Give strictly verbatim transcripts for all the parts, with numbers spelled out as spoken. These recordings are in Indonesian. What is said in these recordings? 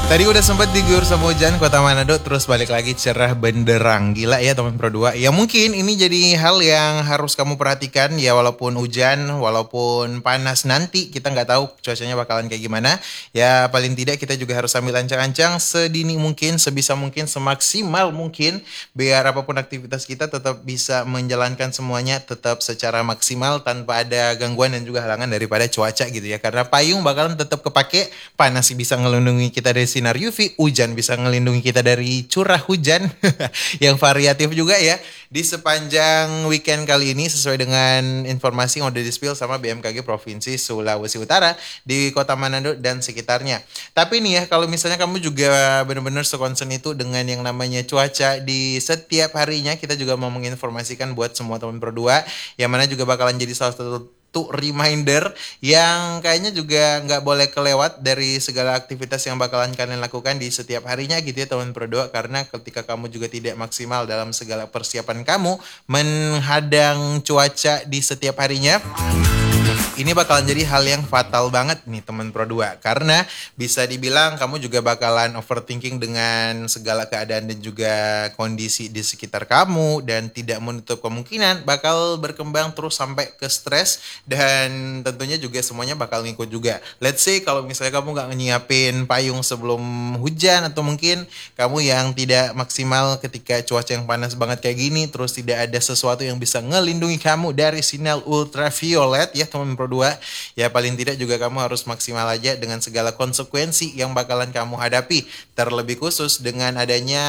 Tadi udah sempet diguyur sama hujan Kota Manado, terus balik lagi cerah benderang. Gila ya teman Pro dua. Ya mungkin ini jadi hal yang harus kamu perhatikan ya, walaupun hujan, walaupun panas nanti, kita nggak tahu cuacanya bakalan kayak gimana. Ya paling tidak kita juga harus sambil ancang-ancang sedini mungkin, sebisa mungkin, semaksimal mungkin, biar apapun aktivitas kita tetap bisa menjalankan semuanya tetap secara maksimal tanpa ada gangguan dan juga halangan daripada cuaca gitu ya. Karena payung bakalan tetap kepake, panas bisa ngelindungi kita dari sinar U V, hujan bisa ngelindungi kita dari curah hujan yang variatif juga ya. Di sepanjang weekend kali ini sesuai dengan informasi yang udah di-spill sama B M K G Provinsi Sulawesi Utara di Kota Manado dan sekitarnya. Tapi nih ya, kalau misalnya kamu juga benar-benar sekonsen itu dengan yang namanya cuaca di setiap harinya, kita juga mau menginformasikan buat semua teman Pro dua yang mana juga bakalan jadi salah satu tuh reminder yang kayaknya juga nggak boleh kelewat dari segala aktivitas yang bakalan kalian lakukan di setiap harinya gitu ya teman Pro dua. Karena ketika kamu juga tidak maksimal dalam segala persiapan kamu menghadang cuaca di setiap harinya, ini bakalan jadi hal yang fatal banget nih teman Pro dua. Karena bisa dibilang kamu juga bakalan overthinking dengan segala keadaan dan juga kondisi di sekitar kamu, dan tidak menutup kemungkinan bakal berkembang terus sampai ke stres, dan tentunya juga semuanya bakal ngikut juga. Let's say kalau misalnya kamu gak nyiapin payung sebelum hujan, atau mungkin kamu yang tidak maksimal ketika cuaca yang panas banget kayak gini, terus tidak ada sesuatu yang bisa ngelindungi kamu dari sinar ultraviolet ya teman Pro dua, ya paling tidak juga kamu harus maksimal aja dengan segala konsekuensi yang bakalan kamu hadapi. Terlebih khusus dengan adanya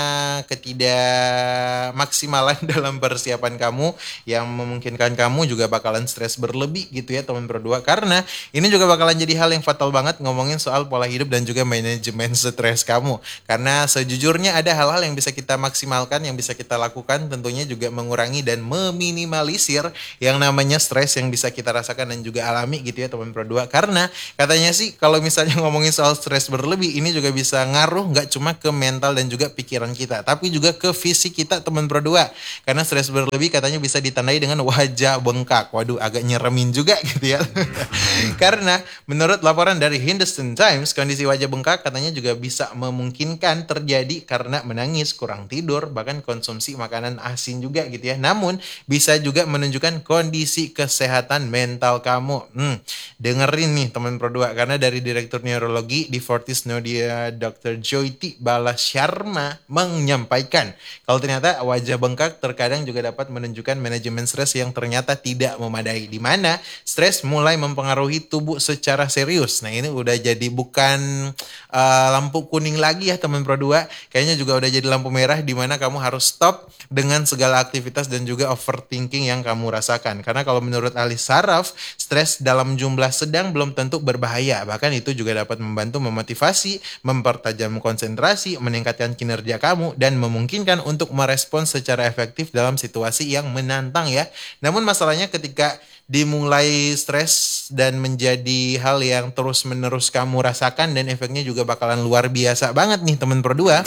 ketidakmaksimalan dalam persiapan kamu yang memungkinkan kamu juga bakalan stres berlebih gitu ya teman Pro dua. Karena ini juga bakalan jadi hal yang fatal banget ngomongin soal pola hidup dan juga manajemen stres kamu. Karena sejujurnya ada hal-hal yang bisa kita maksimalkan, yang bisa kita lakukan, tentunya juga mengurangi dan meminimalisir yang namanya stres yang bisa kita rasakan dan juga alami gitu ya teman Pro dua. Karena katanya sih kalau misalnya ngomongin soal stres berlebih, ini juga bisa ngaruh nggak cuma ke mental dan juga pikiran kita, tapi juga ke fisik kita teman Pro dua. Karena stres berlebih katanya bisa ditandai dengan wajah bengkak. Waduh, agak nyeremin juga gitu ya. Karena menurut laporan dari Hindustan Times, kondisi wajah bengkak katanya juga bisa memungkinkan terjadi karena menangis, kurang tidur, bahkan konsumsi makanan asin juga gitu ya. Namun bisa juga menunjukkan kondisi kesehatan mental kamu. Hmm, dengerin nih teman Pro dua, karena dari Direktur Neurologi di Fortis Nodia dokter Joyti Balasharma menyampaikan kalau ternyata wajah bengkak terkadang juga dapat menunjukkan manajemen stres yang ternyata tidak memadai, di mana stres mulai mempengaruhi tubuh secara serius. Nah ini udah jadi bukan uh, lampu kuning lagi ya teman Pro dua, kayaknya juga udah jadi lampu merah, di mana kamu harus stop dengan segala aktivitas dan juga overthinking yang kamu rasakan. Karena kalau menurut ahli saraf, stres dalam jumlah sedang belum tentu berbahaya. Bahkan itu juga dapat membantu memotivasi, mempertajam konsentrasi, meningkatkan kinerja kamu, dan memungkinkan untuk merespons secara efektif dalam situasi yang menantang ya. Namun masalahnya ketika dimulai stres dan menjadi hal yang terus-menerus kamu rasakan, dan efeknya juga bakalan luar biasa banget nih teman Pro dua.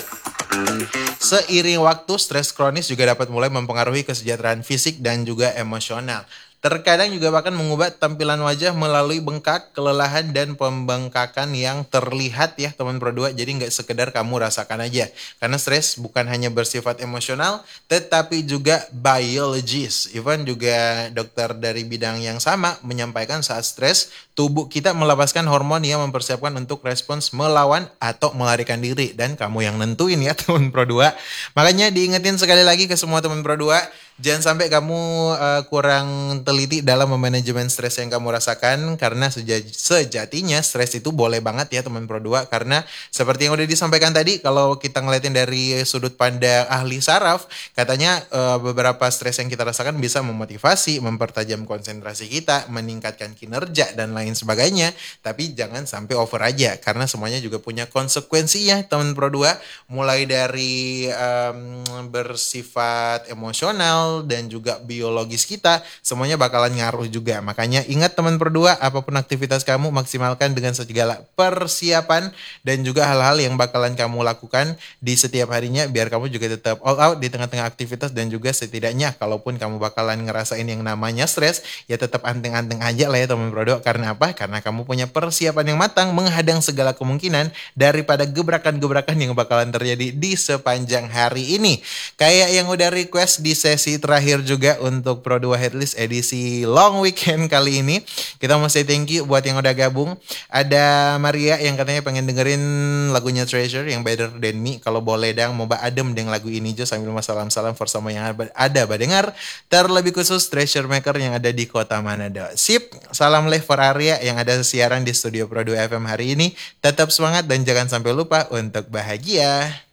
Seiring waktu, stres kronis juga dapat mulai mempengaruhi kesejahteraan fisik dan juga emosional. Terkadang juga bahkan mengubah tampilan wajah melalui bengkak, kelelahan, dan pembengkakan yang terlihat ya teman Pro dua. Jadi nggak sekedar kamu rasakan aja. Karena stres bukan hanya bersifat emosional, tetapi juga biologis. Even juga dokter dari bidang yang sama menyampaikan saat stres, tubuh kita melepaskan hormon yang mempersiapkan untuk respons melawan atau melarikan diri. Dan kamu yang nentuin ya teman Pro dua. Makanya diingetin sekali lagi ke semua teman Pro dua, jangan sampai kamu uh, kurang teliti dalam memanajemen stres yang kamu rasakan. Karena seja- sejatinya stres itu boleh banget ya teman Pro dua. Karena seperti yang udah disampaikan tadi, kalau kita ngeliatin dari sudut pandang ahli saraf, katanya uh, beberapa stres yang kita rasakan bisa memotivasi, mempertajam konsentrasi kita, meningkatkan kinerja, dan lain sebagainya. Tapi jangan sampai over aja, karena semuanya juga punya konsekuensinya teman Pro dua. Mulai dari um, bersifat emosional, hormonal dan juga biologis kita, semuanya bakalan ngaruh juga. Makanya ingat teman berdua, apapun aktivitas kamu maksimalkan dengan segala persiapan dan juga hal-hal yang bakalan kamu lakukan di setiap harinya biar kamu juga tetap all out di tengah-tengah aktivitas dan juga setidaknya kalaupun kamu bakalan ngerasain yang namanya stres, ya tetap anteng-anteng aja lah ya teman berdua. Karena apa? Karena kamu punya persiapan yang matang menghadang segala kemungkinan daripada gebrakan-gebrakan yang bakalan terjadi di sepanjang hari ini. Kayak yang udah request di sesi terakhir juga untuk Pro dua Headlist edisi long weekend kali ini. Kita mau say thank you buat yang udah gabung. Ada Maria yang katanya pengen dengerin lagunya Treasure yang Better Than Me. Kalau boleh dang, mau adem deng lagu ini jo sambil salam-salam for semua yang ada badengar. Terlebih khusus Treasure Maker yang ada di kota Manado. Sip, salam live for Arya yang ada siaran di studio Pro dua F M hari ini. Tetap semangat dan jangan sampai lupa untuk bahagia.